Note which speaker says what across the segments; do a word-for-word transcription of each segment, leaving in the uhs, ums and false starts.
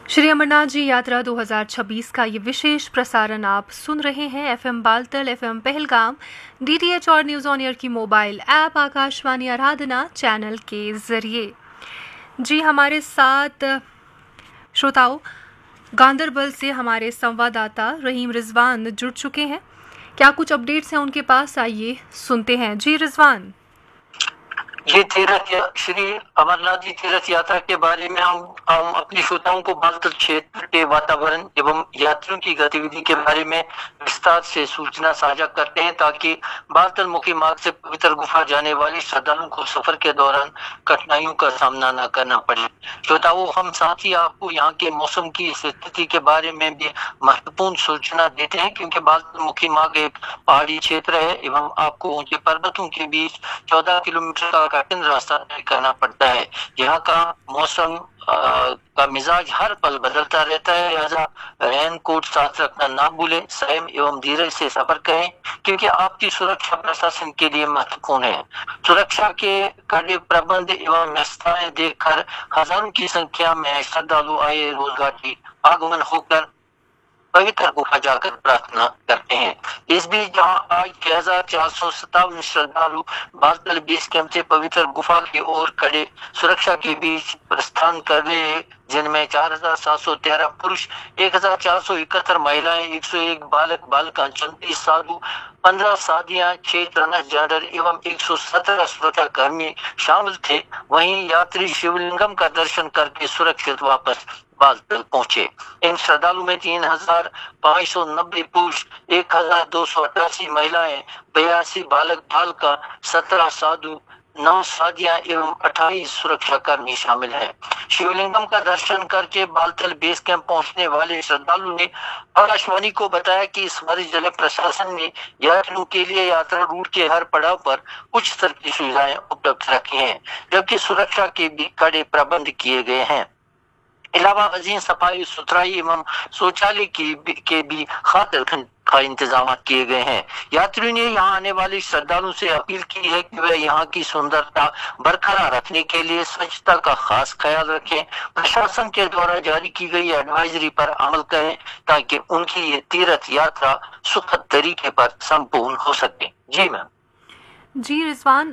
Speaker 1: श्री अमरनाथ जी यात्रा दो हज़ार छब्बीस का ये विशेष प्रसारण आप सुन रहे हैं FM Baltal, FM Pahalgam, DTH और न्यूज़ ऑन एयर की मोबाइल ऐप आकाशवाणी आराधना चैनल के जरिए। जी हमारे साथ श्रोताओं गांदरबल से हमारे संवाददाता रहीम रिजवान जुड़ चुके हैं। क्या कुछ अपडेट्स हैं उनके पास, आइए सुनते हैं। जी रिजवान।
Speaker 2: ये तीर्थ श्री अमरनाथ जी तीर्थ यात्रा के बारे में हम हम अपने श्रोताओं को बालतल क्षेत्र के वातावरण एवं यात्रियों की गतिविधि के बारे में विस्तार से सूचना साझा करते हैं, ताकि बालतल मुखी मार्ग से पवित्र गुफा जाने वाले श्रद्धालुओं को सफर के दौरान कठिनाइयों का सामना न करना पड़े। श्रोताओं, हम साथ ही आपको यहाँ के मौसम की स्थिति के बारे में भी महत्वपूर्ण सूचना देते हैं, क्योंकि बालतल मुखी मार्ग एक पहाड़ी क्षेत्र है एवं आपको ऊंचे पर्वतों के बीच चौदह किलोमीटर का कठिन रास्ता तय करना पड़ता है। यहाँ का मौसम का मिजाज हर पल बदलता रहता है, लिहाजा रेन कोट साथ रखना ना भूलें। संयम एवं धीरज से सफर करें, क्योंकि आपकी सुरक्षा प्रशासन के लिए महत्वपूर्ण है। सुरक्षा के कड़े प्रबंध एवं व्यवस्थाएं देखकर हजारों की संख्या में श्रद्धालु आए रोजगार की आगमन होकर पवित्र गुफा जाकर प्रार्थना करते हैं। इस बीच जहां आज छह हजार चार सौ सत्तावन श्रद्धालु बालतल बेस कैंप से पवित्र गुफा की ओर कड़े सुरक्षा के बीच प्रस्थान कर रहे हैं, जिनमें चार हजार सात सौ तेरह पुरुष, एक हजार चार सौ इकहत्तर महिलाएं, एक सौ एक बालक बालिका, चौंतीस साधु, पंद्रह साधियां, छह ट्रांसजेंडर एवं एक सौ सत्रह सुरक्षा कर्मी शामिल थे। वहीं यात्री शिवलिंगम का दर्शन करके सुरक्षित वापस बालतल पहुंचे। इन श्रद्धालु में तीन हजार पाँच सौ नब्बे पुरुष, एक हजार दो सौ अठासी महिलाएं, बयासी बालक बालिका, सत्रह साधु, नौ साधियां एवं अट्ठाईस सुरक्षा कर्मी शामिल हैं। शिवलिंगम का दर्शन करके बालतल बेस कैंप पहुंचने वाले श्रद्धालु ने आकाशवाणी को बताया कि इस बार जल प्रशासन ने यात्रियों के लिए यात्रा रूट के हर पड़ाव पर उच्च स्तर की सुविधाएं उपलब्ध रखी हैं, जबकि सुरक्षा के भी कड़े प्रबंध किए गए हैं। इलावा अजीम सफाई सुथराई एवं शौचालय की के भी खातिर का इंतजाम किए गए हैं। यात्रियों ने यहाँ आने वाले श्रद्धालुओं से अपील की है कि वे यहाँ की सुंदरता बरकरार रखने के लिए स्वच्छता का खास ख्याल रखें। प्रशासन के द्वारा जारी की गई एडवाइजरी पर अमल करें, ताकि उनकी ये तीर्थ यात्रा सुखद तरीके पर संपूर्ण हो सके। जी मैम।
Speaker 1: जी रिजवान,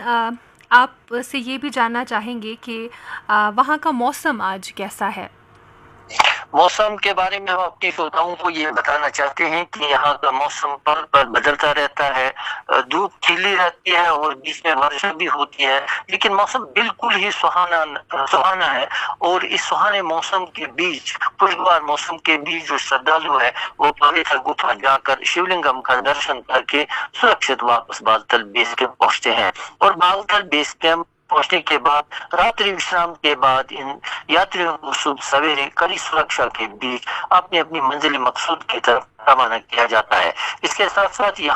Speaker 1: आप से ये भी जानना चाहेंगे कि वहाँ का मौसम आज कैसा है?
Speaker 2: मौसम के बारे में हम अपने श्रोताओं को ये बताना चाहते हैं कि यहाँ का मौसम पल पल बदलता रहता है। धूप खिली रहती है और बीच में वर्षा भी होती है, लेकिन मौसम बिल्कुल ही सुहाना सुहाना है। और इस सुहाने मौसम के बीच, खुशगवार मौसम के बीच, जो श्रद्धालु है वो पवित्र गुफा जाकर शिवलिंगम का दर्शन करके सुरक्षित वापस बालतल बेस कैंप पहुंचते हैं। और बालतल बेस कैंप पहुंचने के बाद रात्रि विश्राम के बाद इन यात्रियों को सुबह सवेरे कड़ी सुरक्षा के बीच अपनी अपनी मंजिल मकसूद की तरफ रवाना किया जाता है। इसके साथ साथ